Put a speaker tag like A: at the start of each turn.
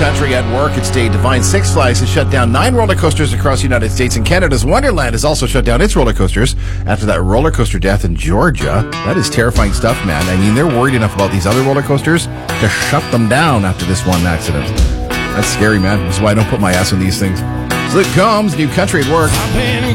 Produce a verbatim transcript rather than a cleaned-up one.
A: Country at Work. It's day Divine. Six Flags has shut down nine roller coasters across the United States, and Canada's Wonderland has also shut down its roller coasters after that roller coaster death in Georgia. That is terrifying stuff, man. I mean, they're worried enough about these other roller coasters to shut them down after this one accident. That's scary, man. That's why I don't put my ass on these things. So it comes, New Country at Work.